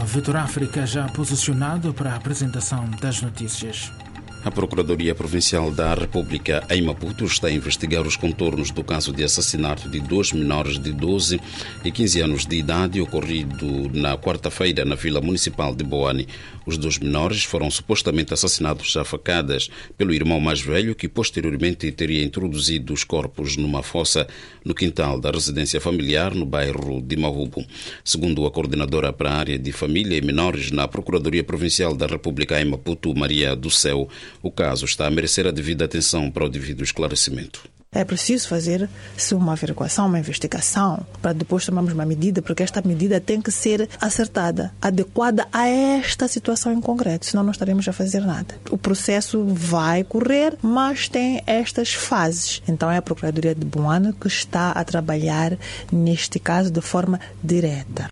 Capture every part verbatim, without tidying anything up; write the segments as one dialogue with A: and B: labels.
A: Vitor África já posicionado para a apresentação das notícias.
B: A Procuradoria Provincial da República em Maputo está a investigar os contornos do caso de assassinato de dois menores de doze e quinze anos de idade ocorrido na quarta-feira na Vila Municipal de Boane. Os dois menores foram supostamente assassinados a facadas pelo irmão mais velho, que posteriormente teria introduzido os corpos numa fossa no quintal da residência familiar no bairro de Mahubo. Segundo a coordenadora para a área de família e menores na Procuradoria Provincial da República em Maputo, Maria do Céu, o caso está a merecer a devida atenção para o devido esclarecimento.
C: É preciso fazer-se uma averiguação, uma investigação, para depois tomarmos uma medida, porque esta medida tem que ser acertada, adequada a esta situação em concreto, senão não estaremos a fazer nada. O processo vai correr, mas tem estas fases. Então é a Procuradoria de Boane que está a trabalhar neste caso de forma direta.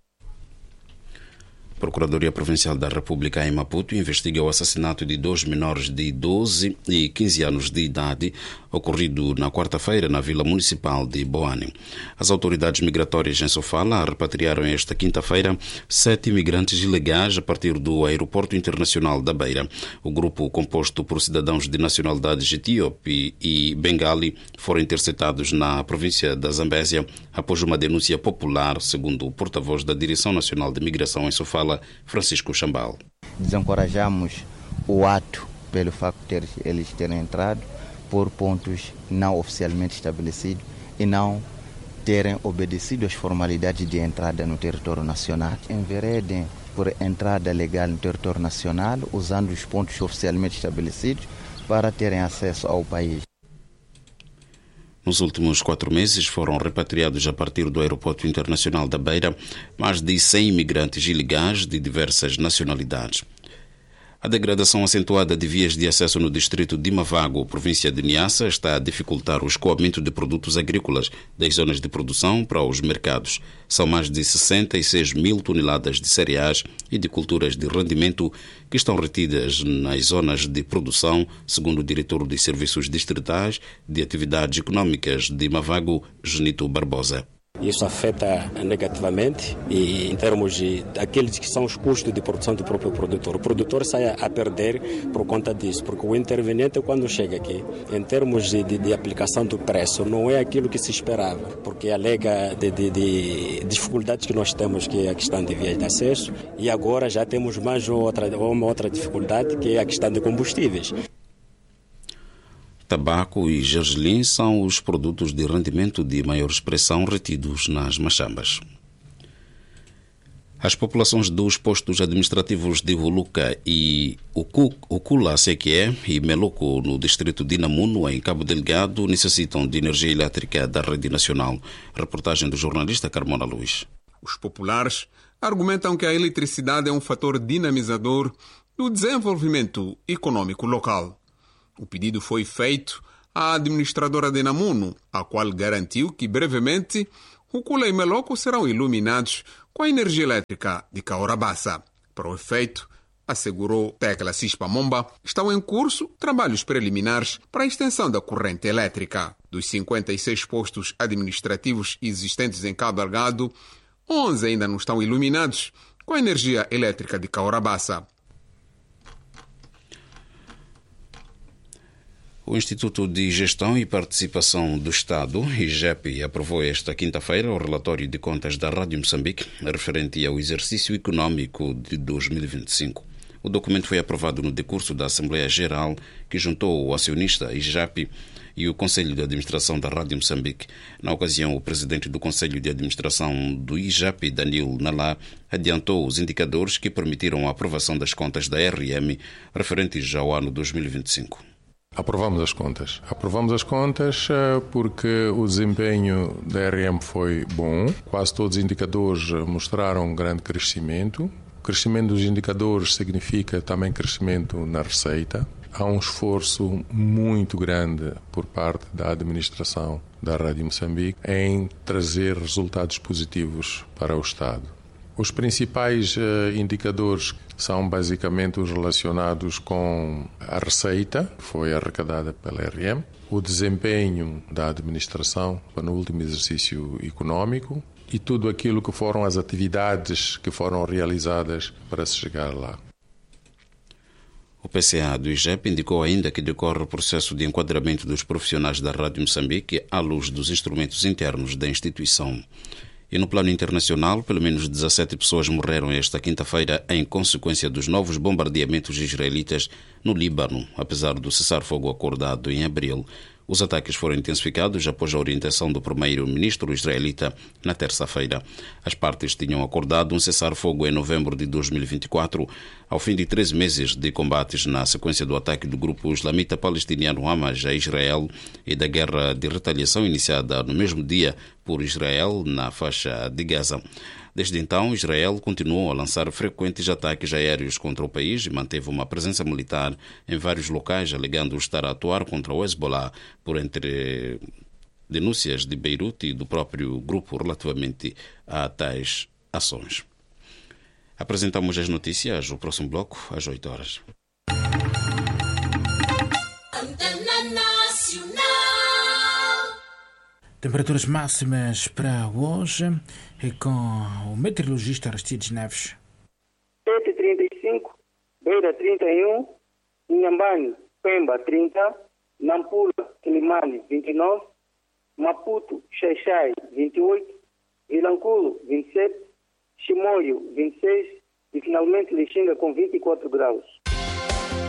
B: A Procuradoria Provincial da República em Maputo investiga o assassinato de dois menores de doze e quinze anos de idade ocorrido na quarta-feira na Vila Municipal de Boane. As autoridades migratórias em Sofala repatriaram esta quinta-feira sete imigrantes ilegais a partir do Aeroporto Internacional da Beira. O grupo, composto por cidadãos de nacionalidades etíope e bengali, foram interceptados na província da Zambésia após uma denúncia popular, segundo o porta-voz da Direção Nacional de Migração em Sofala, Francisco Chambal.
D: Desencorajamos o ato pelo facto de ter, eles terem entrado por pontos não oficialmente estabelecidos e não terem obedecido às formalidades de entrada no território nacional. Enveredem por entrada legal no território nacional, usando os pontos oficialmente estabelecidos para terem acesso ao país.
B: Nos últimos quatro meses foram repatriados a partir do Aeroporto Internacional da Beira mais de cem imigrantes ilegais de diversas nacionalidades. A degradação acentuada de vias de acesso no distrito de Mavago, província de Niassa, está a dificultar o escoamento de produtos agrícolas das zonas de produção para os mercados. São mais de sessenta e seis mil toneladas de cereais e de culturas de rendimento que estão retidas nas zonas de produção, segundo o diretor dos Serviços Distritais de Atividades Econômicas de Mavago, Genito Barbosa.
E: Isso afeta negativamente e em termos de aqueles que são os custos de produção do próprio produtor. O produtor sai a perder por conta disso, porque o interveniente, quando chega aqui, em termos de, de, de aplicação do preço, não é aquilo que se esperava, porque alega de, de, de dificuldades que nós temos, que é a questão de vias de acesso, e agora já temos mais outra, uma outra dificuldade, que é a questão de combustíveis.
B: Tabaco e gergelim são os produtos de rendimento de maior expressão retidos nas machambas. As populações dos postos administrativos de Huluca e Ukula Sequié e Meluco, no distrito de Namuno, em Cabo Delgado, necessitam de energia elétrica da rede nacional. Reportagem do jornalista Carmona Luís.
F: Os populares argumentam que a eletricidade é um fator dinamizador do desenvolvimento econômico local. O pedido foi feito à administradora de Namuno, a qual garantiu que brevemente Ukula e Meloco serão iluminados com a energia elétrica de Caorabassa. Para o efeito, assegurou Tecla Cispa Momba, estão em curso trabalhos preliminares para a extensão da corrente elétrica. Dos cinquenta e seis postos administrativos existentes em Cabo Delgado, onze ainda não estão iluminados com a energia elétrica de Caorabassa.
B: O Instituto de Gestão e Participação do Estado, I G E P, aprovou esta quinta-feira o relatório de contas da Rádio Moçambique referente ao exercício econômico de dois mil e vinte e cinco. O documento foi aprovado no decurso da Assembleia Geral, que juntou o acionista I G E P e o Conselho de Administração da Rádio Moçambique. Na ocasião, o presidente do Conselho de Administração do I G E P, Danilo Nalá, adiantou os indicadores que permitiram a aprovação das contas da R M referentes ao ano dois mil e vinte e cinco.
G: Aprovamos as contas. Aprovamos as contas porque o desempenho da R M foi bom. Quase todos os indicadores mostraram um grande crescimento. O crescimento dos indicadores significa também crescimento na receita. Há um esforço muito grande por parte da administração da Rádio Moçambique em trazer resultados positivos para o Estado. Os principais uh, indicadores são basicamente os relacionados com a receita, que foi arrecadada pela R M, o desempenho da administração no último exercício econômico e tudo aquilo que foram as atividades que foram realizadas para se chegar lá.
B: O P C A do I G E P indicou ainda que decorre o processo de enquadramento dos profissionais da Rádio Moçambique à luz dos instrumentos internos da instituição. E no plano internacional, pelo menos dezassete pessoas morreram esta quinta-feira em consequência dos novos bombardeamentos israelitas no Líbano, apesar do cessar-fogo acordado em abril. Os ataques foram intensificados após a orientação do primeiro-ministro israelita na terça-feira. As partes tinham acordado um cessar-fogo em novembro de dois mil e vinte e quatro, ao fim de três meses de combates na sequência do ataque do grupo islamita palestiniano Hamas a Israel e da guerra de retaliação iniciada no mesmo dia por Israel na faixa de Gaza. Desde então, Israel continuou a lançar frequentes ataques aéreos contra o país e manteve uma presença militar em vários locais, alegando estar a atuar contra o Hezbollah, por entre denúncias de Beirute e do próprio grupo relativamente a tais ações. Apresentamos as notícias, o próximo bloco, às oito horas.
A: Temperaturas máximas para hoje e com o meteorologista Aristides Neves.
H: Tete trinta e cinco, Beira trinta e um, Inhambane, Pemba trinta, Nampula, Quilimane vinte e nove, Maputo, Xaixai vinte e oito, Vilanculo vinte e sete, Chimoio vinte e seis e finalmente Lixinga com vinte e quatro graus.